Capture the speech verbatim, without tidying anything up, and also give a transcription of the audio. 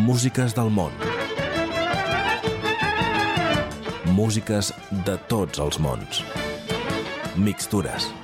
Músiques del món. Músiques de tots els mons. Mixtures.